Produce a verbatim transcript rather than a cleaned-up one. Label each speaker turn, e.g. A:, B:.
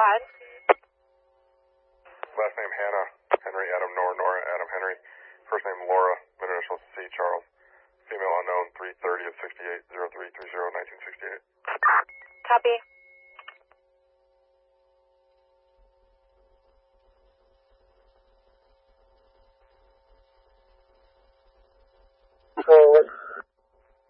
A: ahead.
B: Last name Hannah, Henry, Adam, Nora, Nora, Adam, Henry. First name Laura, middle initials C, Charles. Female unknown, three thirty of sixty-eight, oh three three oh, nineteen sixty-eight.
A: Copy.